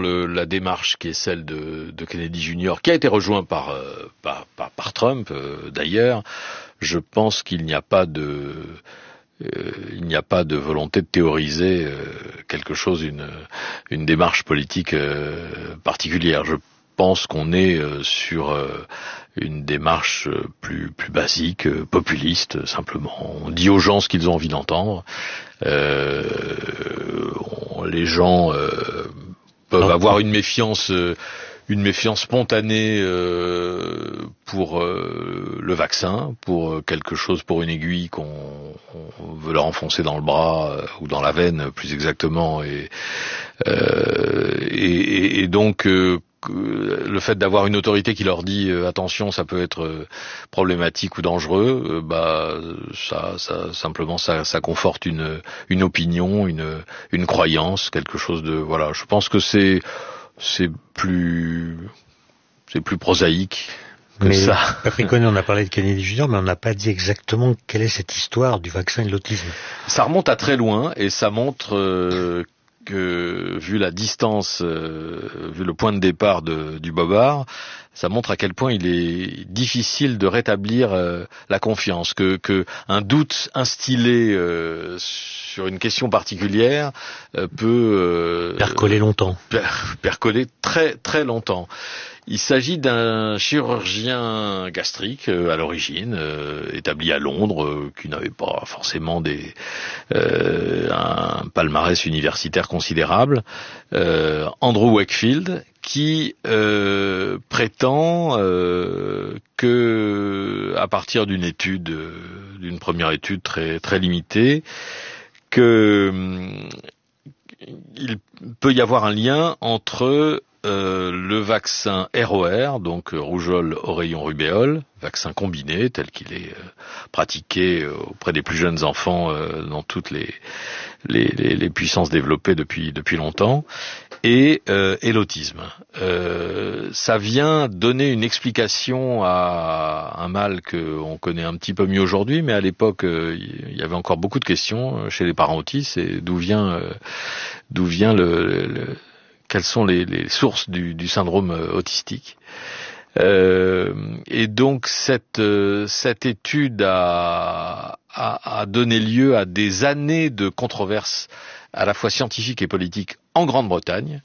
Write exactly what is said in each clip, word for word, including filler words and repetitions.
le, la démarche qui est celle de, de Kennedy junior, qui a été rejoint par, euh, par, par, par Trump euh, d'ailleurs, je pense qu'il n'y a pas de... Euh, il n'y a pas de volonté de théoriser euh, quelque chose, une, une démarche politique euh, particulière. Je pense qu'on est euh, sur euh, une démarche euh, plus, plus basique, euh, populiste, simplement. On dit aux gens ce qu'ils ont envie d'entendre. Euh, on, les gens euh, peuvent non. avoir une méfiance... Euh, une méfiance spontanée euh, pour euh, le vaccin, pour quelque chose, pour une aiguille qu'on on veut leur enfoncer dans le bras euh, ou dans la veine plus exactement, et, euh, et, et donc euh, le fait d'avoir une autorité qui leur dit euh, attention, ça peut être euh, problématique ou dangereux, euh, bah ça, ça simplement ça, ça conforte une, une opinion, une, une croyance, quelque chose de voilà. Je pense que c'est c'est plus c'est plus prosaïque que mais ça. Patrick Cohen, on a parlé de Kennedy junior, mais on n'a pas dit exactement quelle est cette histoire du vaccin et de l'autisme. Ça remonte à très loin et ça montre euh, que, vu la distance, euh, vu le point de départ de, du bobard, ça montre à quel point il est difficile de rétablir euh, la confiance, que, que un doute instillé euh, sur une question particulière euh, peut euh, percoler longtemps, per, percoler très très longtemps. Il s'agit d'un chirurgien gastrique euh, à l'origine, euh, établi à Londres, euh, qui n'avait pas forcément des, euh, un palmarès universitaire considérable, euh, Andrew Wakefield, qui euh, prétend euh, que, à partir d'une étude, euh, d'une première étude très très limitée, que euh, il peut y avoir un lien entre Euh, le vaccin R O R, donc euh, rougeole, oreillon, rubéole, vaccin combiné tel qu'il est euh, pratiqué euh, auprès des plus jeunes enfants euh, dans toutes les, les, les, les puissances développées depuis, depuis longtemps, et, euh, et l'autisme. Euh, ça vient donner une explication à un mal qu'on connaît un petit peu mieux aujourd'hui, mais à l'époque, euh, il y avait encore beaucoup de questions chez les parents autistes, et d'où vient, euh, d'où vient le... le quelles sont les, les sources du, du syndrome autistique. Euh, et donc cette, euh, cette étude a, a, a donné lieu à des années de controverses à la fois scientifiques et politiques en Grande-Bretagne.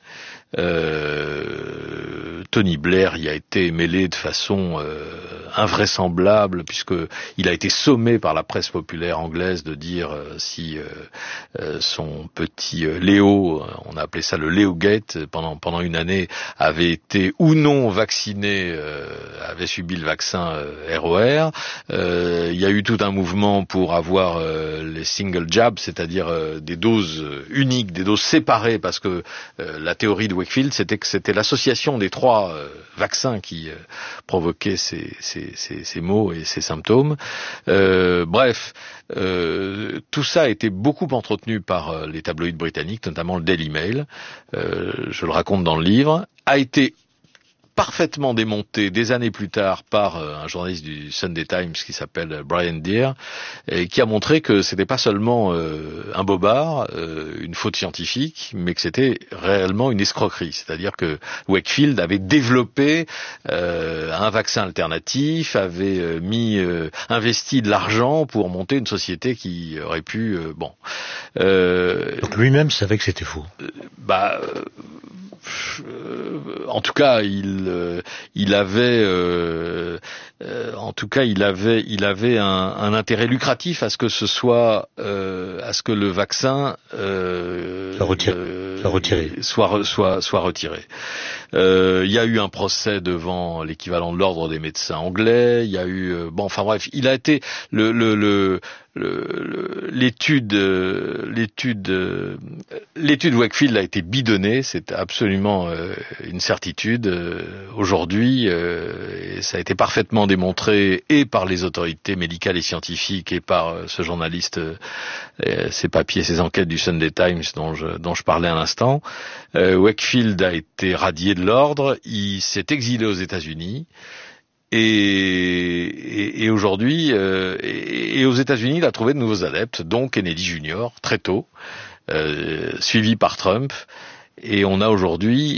Euh, Tony Blair y a été mêlé de façon euh, invraisemblable, puisque il a été sommé par la presse populaire anglaise de dire euh, si euh, euh, son petit euh, Léo, on a appelé ça le Léogate, pendant pendant une année, avait été ou non vacciné, euh, avait subi le vaccin euh, R O R. Euh, il y a eu tout un mouvement pour avoir euh, les single jabs, c'est-à-dire euh, des doses uniques, des doses séparées, parce que euh, la théorie de Wakefield, c'était que c'était l'association des trois euh, vaccins qui euh, provoquait ces, ces, ces, ces maux et ces symptômes. Euh, bref, euh, tout ça a été beaucoup entretenu par euh, les tabloïds britanniques, notamment le Daily Mail, euh, je le raconte dans le livre, a été parfaitement démonté des années plus tard par euh, un journaliste du Sunday Times qui s'appelle Brian Deer, et qui a montré que c'était pas seulement euh, un bobard, euh, une faute scientifique, mais que c'était réellement une escroquerie. C'est-à-dire que Wakefield avait développé euh, un vaccin alternatif, avait euh, mis, euh, investi de l'argent pour monter une société qui aurait pu, euh, bon. Euh, Donc lui-même savait que c'était faux. Euh, bah. Euh, En tout cas, il, euh, il avait, euh, euh, en tout cas, il avait, il avait un, un intérêt lucratif à ce que ce soit, euh, à ce que le vaccin euh, soit retiré, euh, soit, retiré. soit, soit, soit retiré. Euh, il y a eu un procès devant l'équivalent de l'ordre des médecins anglais. Il y a eu, euh, bon, enfin bref, il a été le, le, le Le, le, l'étude, euh, l'étude, euh, l'étude Wakefield a été bidonnée, c'est absolument euh, une certitude euh, aujourd'hui, euh, et ça a été parfaitement démontré et par les autorités médicales et scientifiques et par euh, ce journaliste, euh, ses papiers, ses enquêtes du Sunday Times dont je, dont je parlais à l'instant. Euh, Wakefield a été radié de l'ordre, il s'est exilé aux États-Unis. Et, et, et aujourd'hui, euh, et, et aux États-Unis, il a trouvé de nouveaux adeptes, dont Kennedy junior, très tôt, euh, suivi par Trump. Et on a aujourd'hui